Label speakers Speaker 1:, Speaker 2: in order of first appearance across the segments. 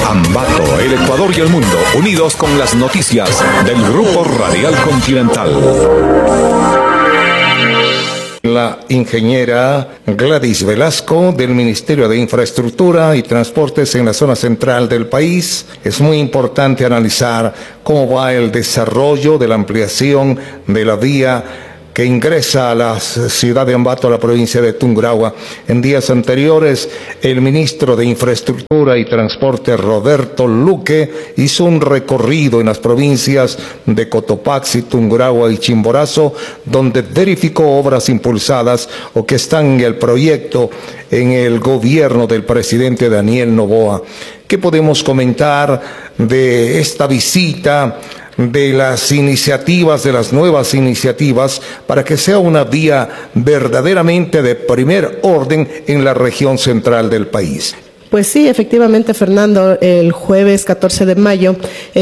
Speaker 1: Ambato, el Ecuador y el mundo, unidos con las noticias del Grupo Radial Continental.
Speaker 2: La ingeniera Gladys Velasco del Ministerio de Infraestructura y Transportes en la zona central del país. Es muy importante analizar cómo va el desarrollo de la ampliación de la vía que ingresa a la ciudad de Ambato, a la provincia de Tungurahua. En días anteriores, el ministro de Infraestructura y Transporte, Roberto Luque, hizo un recorrido en las provincias de Cotopaxi, Tungurahua y Chimborazo, donde verificó obras impulsadas o que están en el proyecto en el gobierno del presidente Daniel Noboa. ¿Qué podemos comentar de esta visita, de las iniciativas, de las nuevas iniciativas, para que sea una vía verdaderamente de primer orden en la región central del país?
Speaker 3: Pues sí, efectivamente, Fernando, el jueves 14 de mayo,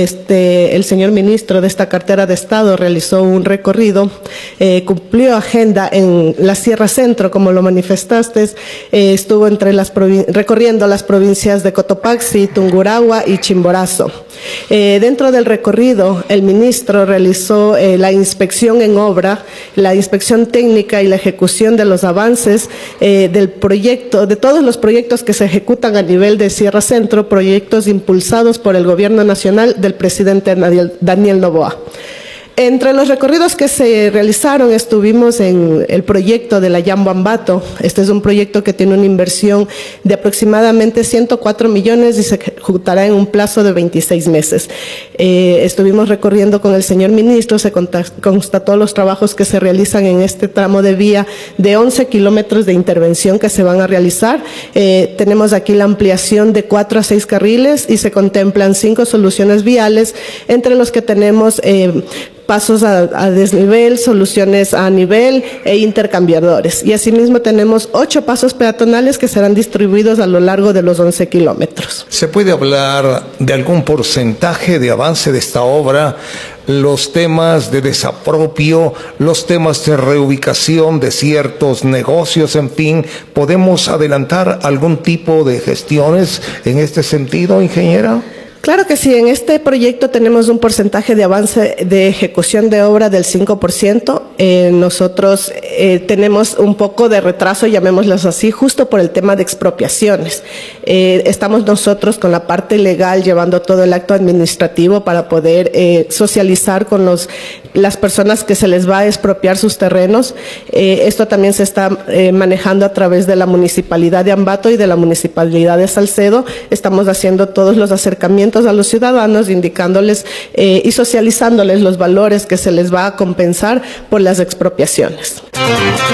Speaker 3: el señor ministro de esta cartera de Estado realizó un recorrido, cumplió agenda en la Sierra Centro, como lo manifestaste, estuvo recorriendo las provincias de Cotopaxi, Tungurahua y Chimborazo. Dentro del recorrido, el ministro realizó la inspección en obra, la inspección técnica y la ejecución de los avances del proyecto, de todos los proyectos que se ejecutan a nivel de Sierra Centro, proyectos impulsados por el Gobierno Nacional del presidente Daniel Noboa. Entre los recorridos que se realizaron estuvimos en el proyecto de la Yambo Ambato. Este es un proyecto que tiene una inversión de aproximadamente 104 millones y se ejecutará en un plazo de 26 meses. Estuvimos recorriendo con el señor ministro, se constató los trabajos que se realizan en este tramo de vía de 11 kilómetros de intervención que se van a realizar. Tenemos aquí la ampliación de 4 a 6 carriles y se contemplan 5 soluciones viales, entre los que tenemos pasos a desnivel, soluciones a nivel e intercambiadores. Y asimismo tenemos 8 pasos peatonales que serán distribuidos a lo largo de los 11 kilómetros.
Speaker 2: ¿Se puede hablar de algún porcentaje de avance de esta obra? Los temas de desapropio, los temas de reubicación de ciertos negocios, en fin, ¿podemos adelantar algún tipo de gestiones en este sentido, ingeniera?
Speaker 3: Claro que sí, en este proyecto tenemos un porcentaje de avance de ejecución de obra del 5%. Nosotros tenemos un poco de retraso, llamémoslos así, justo por el tema de expropiaciones. Estamos nosotros con la parte legal llevando todo el acto administrativo para poder socializar con las personas que se les va a expropiar sus terrenos. Esto también se está manejando a través de la Municipalidad de Ambato y de la Municipalidad de Salcedo. Estamos haciendo todos los acercamientos a los ciudadanos, indicándoles y socializándoles los valores que se les va a compensar por las expropiaciones.